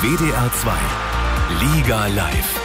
WDR 2 Liga Live.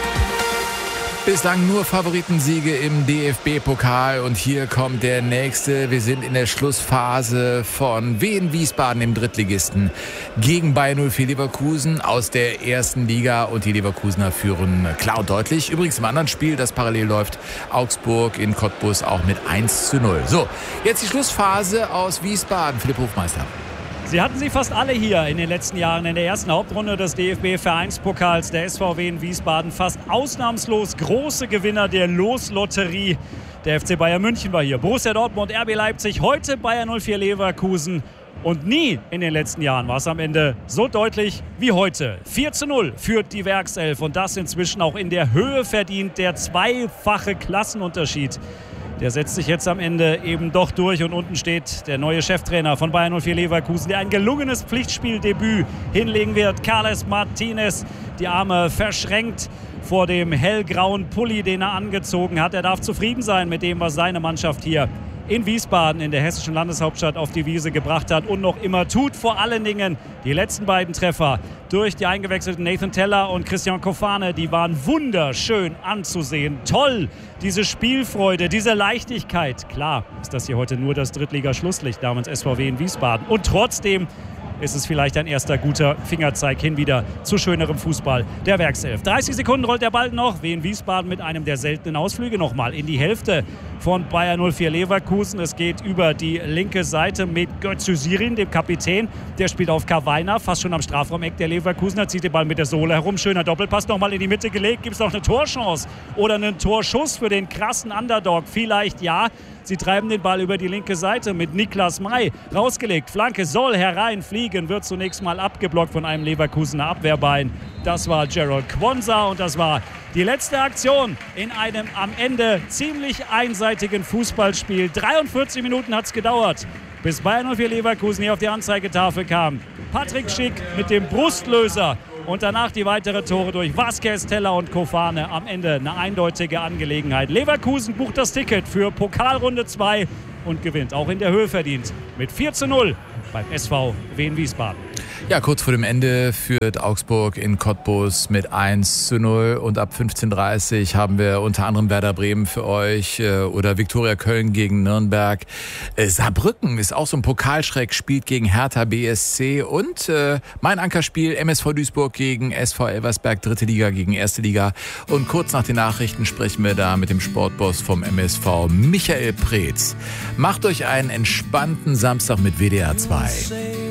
Bislang nur Favoritensiege im DFB-Pokal und hier kommt der nächste. Wir sind in der Schlussphase von Wien Wiesbaden, im Drittligisten, gegen Bayer 04 Leverkusen aus der ersten Liga und die Leverkusener führen klar und deutlich. Übrigens im anderen Spiel, das parallel läuft, Augsburg in Cottbus auch mit 1:0. So, jetzt die Schlussphase aus Wiesbaden. Philipp Hofmeister. Sie hatten sie fast alle hier in den letzten Jahren in der ersten Hauptrunde des DFB-Vereinspokals. Der SVW in Wiesbaden fast ausnahmslos große Gewinner der Loslotterie. Der FC Bayern München war hier, Borussia Dortmund, RB Leipzig, heute Bayer 04 Leverkusen. Und nie in den letzten Jahren war es am Ende so deutlich wie heute. 4:0 führt die Werkself und das inzwischen auch in der Höhe verdient. Der zweifache Klassenunterschied, der setzt sich jetzt am Ende eben doch durch und unten steht der neue Cheftrainer von Bayer 04 Leverkusen, der ein gelungenes Pflichtspieldebüt hinlegen wird. Carles Martinez, die Arme verschränkt vor dem hellgrauen Pulli, den er angezogen hat. Er darf zufrieden sein mit dem, was seine Mannschaft hier in Wiesbaden, in der hessischen Landeshauptstadt, auf die Wiese gebracht hat und noch immer tut. Vor allen Dingen die letzten beiden Treffer durch die eingewechselten Nathan Teller und Christian Kofane, die waren wunderschön anzusehen. Toll, diese Spielfreude, diese Leichtigkeit. Klar ist das hier heute nur das Drittliga-Schlusslicht namens SVW in Wiesbaden. Und trotzdem ist es vielleicht ein erster guter Fingerzeig hin wieder zu schönerem Fußball der Werkself. 30 Sekunden rollt der Ball noch. Wien Wiesbaden mit einem der seltenen Ausflüge nochmal in die Hälfte von Bayer 04 Leverkusen. Es geht über die linke Seite mit Götze-Sirin, dem Kapitän. Der spielt auf Kawainer, fast schon am Strafraumeck der Leverkusener, zieht den Ball mit der Sohle herum. Schöner Doppelpass nochmal in die Mitte gelegt. Gibt es noch eine Torchance oder einen Torschuss für den krassen Underdog? Vielleicht ja. Sie treiben den Ball über die linke Seite mit Niklas May. Rausgelegt, Flanke soll hereinfliegen, wird zunächst mal abgeblockt von einem Leverkusener Abwehrbein. Das war Gerald Quonsa und das war die letzte Aktion in einem am Ende ziemlich einseitigen Fußballspiel. 43 Minuten hat es gedauert, bis Bayer 04 Leverkusen hier auf die Anzeigetafel kam. Patrick Schick mit dem Brustlöser. Und danach die weiteren Tore durch Vázquez, Teller und Kofane. Am Ende eine eindeutige Angelegenheit. Leverkusen bucht das Ticket für Pokalrunde 2 und gewinnt auch in der Höhe verdient mit 4:0 beim SVW in Wiesbaden. Ja, kurz vor dem Ende führt Augsburg in Cottbus mit 1:0 und ab 15:30 haben wir unter anderem Werder Bremen für euch oder Viktoria Köln gegen Nürnberg. Saarbrücken ist auch so ein Pokalschreck, spielt gegen Hertha BSC und mein Ankerspiel MSV Duisburg gegen SV Elversberg, dritte Liga gegen erste Liga. Und kurz nach den Nachrichten sprechen wir da mit dem Sportboss vom MSV, Michael Preetz. Macht euch einen entspannten Samstag mit WDR 2.